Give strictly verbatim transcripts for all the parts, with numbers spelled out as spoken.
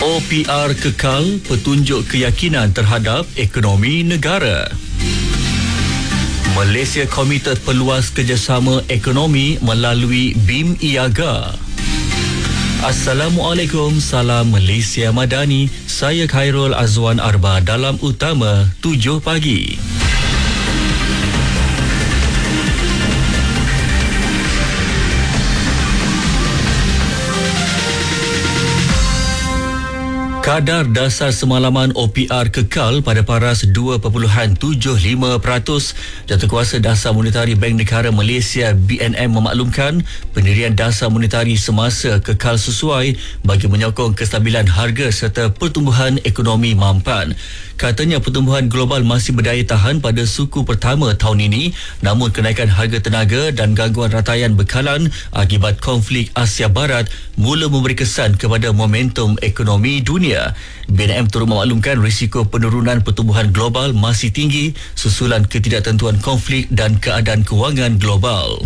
O P R kekal petunjuk keyakinan terhadap ekonomi negara. Malaysia komited peluas kerjasama ekonomi melalui B I M I A G A. Assalamualaikum, salam Malaysia Madani. Saya Khairul Azwan Arba dalam Utama tujuh pagi. Kadar dasar semalaman O P R kekal pada paras dua perpuluhan tujuh lima peratus. Jawatankuasa Dasar Monetari Bank Negara Malaysia B N M memaklumkan pendirian dasar monetari semasa kekal sesuai bagi menyokong kestabilan harga serta pertumbuhan ekonomi mampan. Katanya pertumbuhan global masih berdaya tahan pada suku pertama tahun ini, namun kenaikan harga tenaga dan gangguan rataian bekalan akibat konflik Asia Barat mula memberi kesan kepada momentum ekonomi dunia. B N M turut memaklumkan risiko penurunan pertumbuhan global masih tinggi susulan ketidaktentuan konflik dan keadaan kewangan global.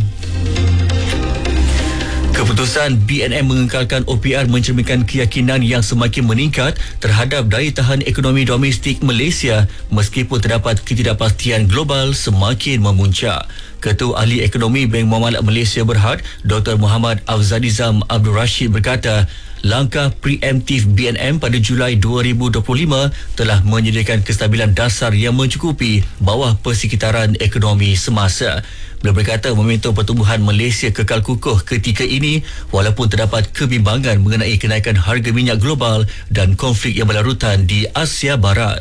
Keputusan B N M mengekalkan O P R mencerminkan keyakinan yang semakin meningkat terhadap daya tahan ekonomi domestik Malaysia meskipun terdapat ketidakpastian global semakin memuncak. Ketua Ahli Ekonomi Bank Muamalat Malaysia Berhad, Doktor Muhammad Afzalizam Abdul Rashid berkata, langkah preemptif B N M pada Julai dua ribu dua puluh lima telah menyediakan kestabilan dasar yang mencukupi bawah persekitaran ekonomi semasa. Beliau berkata momentum pertumbuhan Malaysia kekal kukuh ketika ini walaupun terdapat kebimbangan mengenai kenaikan harga minyak global dan konflik yang berlarutan di Asia Barat.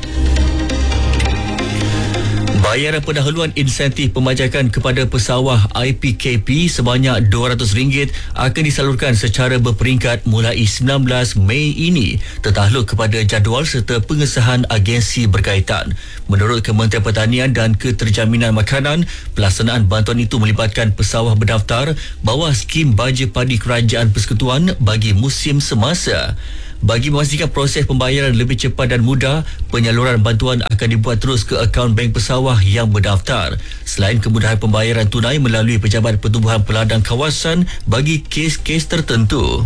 Bayaran pendahuluan insentif pemajakan kepada pesawah I P K P sebanyak dua ratus ringgit akan disalurkan secara berperingkat mulai sembilan belas Mei ini tertakluk kepada jadual serta pengesahan agensi berkaitan. Menurut Kementerian Pertanian dan Keterjaminan Makanan, pelaksanaan bantuan itu melibatkan pesawah berdaftar bawah skim baja padi kerajaan persekutuan bagi musim semasa. Bagi memastikan proses pembayaran lebih cepat dan mudah, penyaluran bantuan akan dibuat terus ke akaun bank pesawah yang berdaftar. Selain kemudahan pembayaran tunai melalui Pejabat Pertubuhan Peladang Kawasan bagi kes-kes tertentu.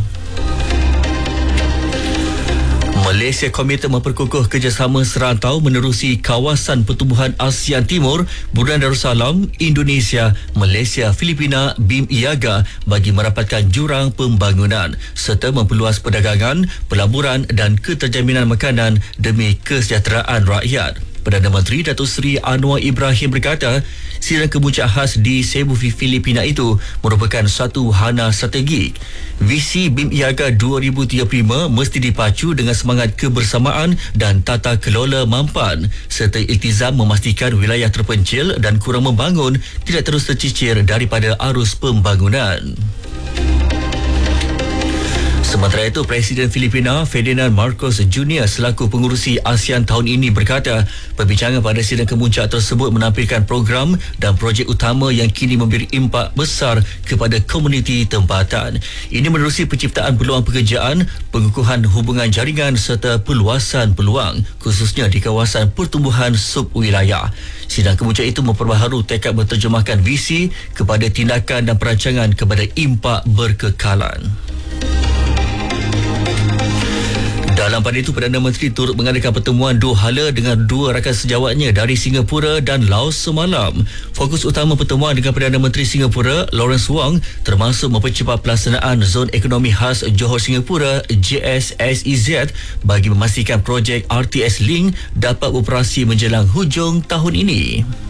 Malaysia komited memperkukuh kerjasama serantau menerusi kawasan pertumbuhan ASEAN Timur, Brunei Darussalam, Indonesia, Malaysia, Filipina, B I M I A G A bagi merapatkan jurang pembangunan serta memperluas perdagangan, pelaburan dan keterjaminan makanan demi kesejahteraan rakyat. Perdana Menteri Datuk Seri Anwar Ibrahim berkata, sidang kemuncak khas di Cebu, Filipina itu merupakan satu wahana strategik. Visi B I M I A G A dua ribu tiga puluh lima mesti dipacu dengan semangat kebersamaan dan tata kelola mampan serta iltizam memastikan wilayah terpencil dan kurang membangun tidak terus tercicir daripada arus pembangunan. Sementara itu, Presiden Filipina Ferdinand Marcos Junior selaku pengurusi ASEAN tahun ini berkata, perbincangan pada sidang kemuncak tersebut menampilkan program dan projek utama yang kini memberi impak besar kepada komuniti tempatan. Ini menerusi penciptaan peluang pekerjaan, pengukuhan hubungan jaringan serta perluasan peluang, khususnya di kawasan pertumbuhan subwilayah. Sidang kemuncak itu memperbaharui tekad menterjemahkan visi kepada tindakan dan perancangan kepada impak berkekalan. Dalam pada itu, Perdana Menteri turut mengadakan pertemuan dua hala dengan dua rakan sejawatnya dari Singapura dan Laos semalam. Fokus utama pertemuan dengan Perdana Menteri Singapura, Lawrence Wong, termasuk mempercepat pelaksanaan Zon Ekonomi Khas Johor Singapura J S S E Z bagi memastikan projek R T S Link dapat beroperasi menjelang hujung tahun ini.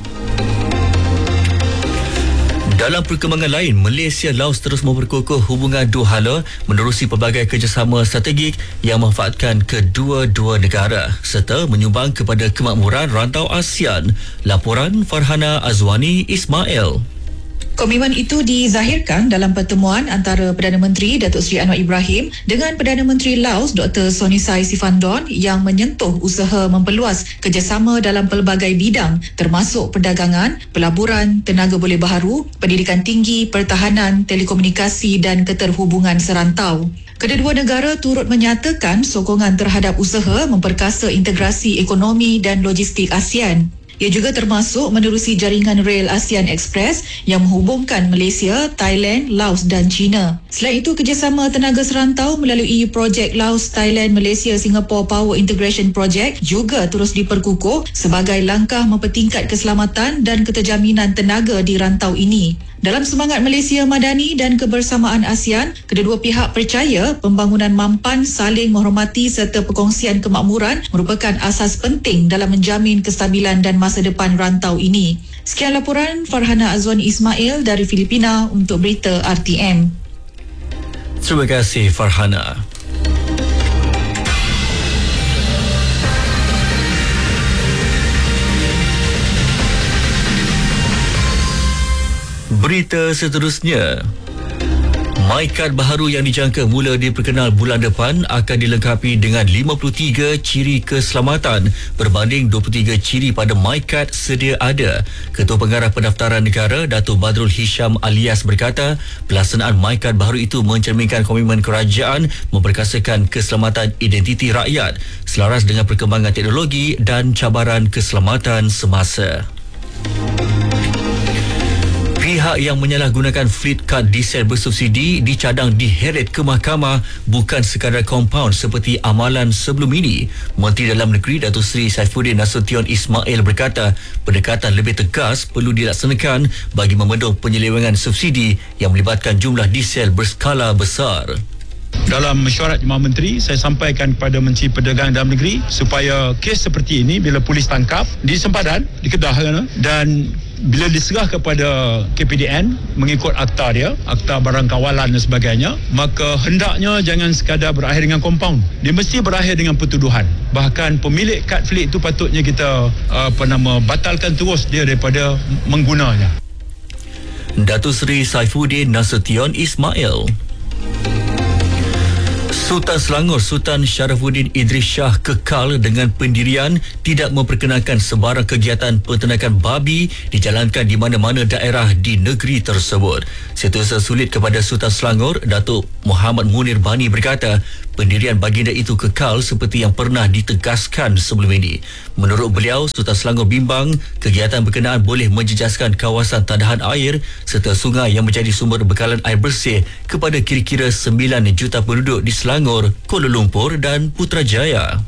Dalam perkembangan lain, Malaysia-Laos terus memperkukuh hubungan dua hala menerusi pelbagai kerjasama strategik yang memanfaatkan kedua-dua negara serta menyumbang kepada kemakmuran rantau ASEAN. Laporan Farhana Azwani Ismail. Komitmen itu dizahirkan dalam pertemuan antara Perdana Menteri Datuk Seri Anwar Ibrahim dengan Perdana Menteri Laos Doktor Sonisai Sifandon yang menyentuh usaha memperluas kerjasama dalam pelbagai bidang termasuk perdagangan, pelaburan, tenaga boleh baharu, pendidikan tinggi, pertahanan, telekomunikasi dan keterhubungan serantau. Kedua-dua negara turut menyatakan sokongan terhadap usaha memperkasa integrasi ekonomi dan logistik ASEAN. Ia juga termasuk menerusi jaringan rel ASEAN Express yang menghubungkan Malaysia, Thailand, Laos dan China. Selain itu, kerjasama tenaga serantau melalui projek Laos, Thailand, Malaysia, Singapore Power Integration Project juga terus diperkukuh sebagai langkah mempertingkat keselamatan dan keterjaminan tenaga di rantau ini. Dalam semangat Malaysia Madani dan kebersamaan ASEAN, kedua pihak percaya pembangunan mampan, saling menghormati serta perkongsian kemakmuran merupakan asas penting dalam menjamin kestabilan dan masa depan rantau ini. Sekian laporan Farhana Azwani Ismail dari Filipina untuk Berita R T M. Terima kasih Farhana. Berita seterusnya. MyKad baharu yang dijangka mula diperkenal bulan depan akan dilengkapi dengan lima puluh tiga ciri keselamatan berbanding dua puluh tiga ciri pada MyKad sedia ada. Ketua Pengarah Pendaftaran Negara Datuk Badrul Hisham Alias berkata, pelaksanaan MyKad baharu itu mencerminkan komitmen kerajaan memperkasakan keselamatan identiti rakyat selaras dengan perkembangan teknologi dan cabaran keselamatan semasa. Pihak yang menyalahgunakan fleet kad diesel bersubsidi dicadang diheret ke mahkamah bukan sekadar kompaun seperti amalan sebelum ini. Menteri Dalam Negeri Datuk Seri Saifuddin Nasution Ismail berkata pendekatan lebih tegas perlu dilaksanakan bagi membendung penyelewengan subsidi yang melibatkan jumlah diesel berskala besar. Dalam mesyuarat Jemaah Menteri, saya sampaikan kepada Menteri Perdagangan Dalam Negeri supaya kes seperti ini bila polis tangkap di sempadan, di Kedah dan bila diserah kepada K P D N mengikut akta dia, akta barang kawalan dan sebagainya, maka hendaknya jangan sekadar berakhir dengan kompaun. Dia mesti berakhir dengan pertuduhan. Bahkan pemilik kad fleet itu patutnya kita apa nama batalkan terus dia daripada menggunanya. Datuk Seri Saifuddin Nasution Ismail. Sultan Selangor Sultan Sharafuddin Idris Shah kekal dengan pendirian tidak memperkenalkan sebarang kegiatan peternakan babi dijalankan di mana-mana daerah di negeri tersebut. Setiausaha Sulit kepada Sultan Selangor Datuk Muhammad Munir Bani berkata pendirian baginda itu kekal seperti yang pernah ditegaskan sebelum ini. Menurut beliau, Sultan Selangor bimbang kegiatan berkenaan boleh menjejaskan kawasan tadahan air serta sungai yang menjadi sumber bekalan air bersih kepada kira-kira sembilan juta penduduk di Selangor, Kuala Lumpur dan Putrajaya.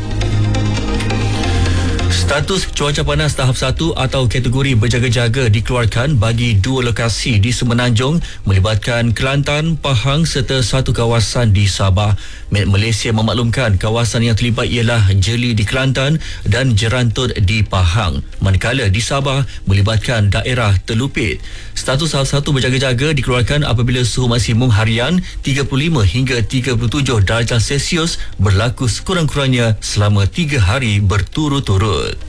Status cuaca panas tahap satu atau kategori berjaga-jaga dikeluarkan bagi dua lokasi di Semenanjung melibatkan Kelantan, Pahang serta satu kawasan di Sabah. Met Malaysia memaklumkan kawasan yang terlibat ialah Jeli di Kelantan dan Jerantut di Pahang. Manakala di Sabah melibatkan daerah Telupit. Status tahap satu berjaga-jaga dikeluarkan apabila suhu maksimum harian tiga puluh lima hingga tiga puluh tujuh darjah Celsius berlaku sekurang-kurangnya selama tiga hari berturut-turut.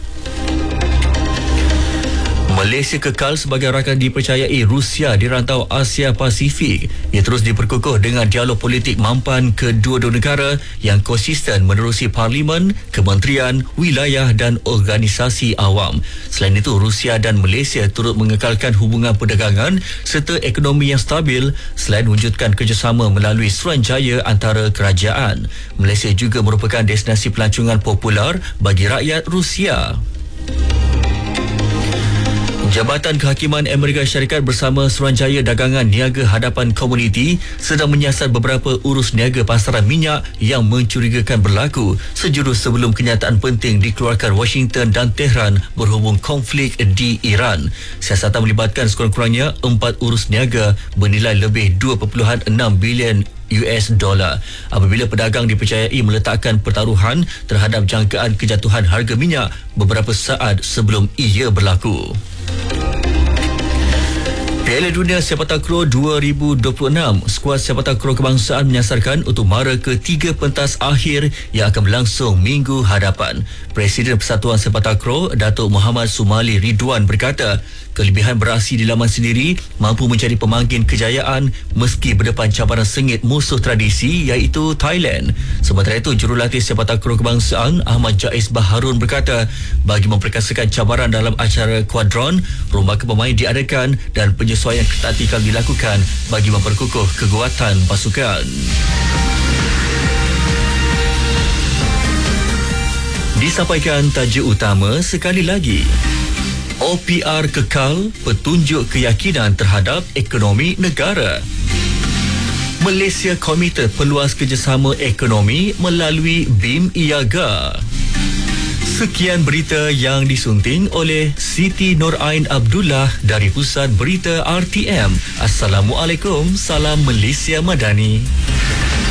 Malaysia kekal sebagai rakan dipercayai Rusia di rantau Asia Pasifik. Ia terus diperkukuh dengan dialog politik mampan kedua-dua negara yang konsisten menerusi parlimen, kementerian, wilayah dan organisasi awam. Selain itu, Rusia dan Malaysia turut mengekalkan hubungan perdagangan serta ekonomi yang stabil selain wujudkan kerjasama melalui Suruhanjaya antara kerajaan. Malaysia juga merupakan destinasi pelancongan popular bagi rakyat Rusia. Jabatan Kehakiman Amerika Syarikat bersama Suruhanjaya Dagangan Niaga Hadapan Komuniti sedang menyiasat beberapa urus niaga pasaran minyak yang mencurigakan berlaku sejurus sebelum kenyataan penting dikeluarkan Washington dan Tehran berhubung konflik di Iran. Siasatan melibatkan sekurang-kurangnya empat urus niaga bernilai lebih dua perpuluhan enam bilion U S dolar apabila pedagang dipercayai meletakkan pertaruhan terhadap jangkaan kejatuhan harga minyak beberapa saat sebelum ia berlaku. Piala Dunia Sepak Takraw dua ribu dua puluh enam, skuad sepak takraw kebangsaan menyasarkan untuk mara ketiga pentas akhir yang akan berlangsung minggu hadapan. Presiden Persatuan Sepak Takraw Datuk Muhammad Sumali Ridwan berkata, kelebihan beraksi di laman sendiri mampu menjadi pemangkin kejayaan meski berdepan cabaran sengit musuh tradisi iaitu Thailand. Sementara itu, jurulatih sepak takraw kebangsaan Ahmad Jais Baharun berkata, bagi memperkasakan cabaran dalam acara kuadron, rombakan pemain diadakan dan penyesuaian taktikal dilakukan bagi memperkukuh kekuatan pasukan. Di Disampaikan tajuk utama sekali lagi. O P R kekal petunjuk keyakinan terhadap ekonomi negara. Malaysia komited peluas kerjasama ekonomi melalui B I M I A G A. Sekian berita yang disunting oleh Siti Norain Abdullah dari Pusat Berita R T M. Assalamualaikum, salam Malaysia Madani.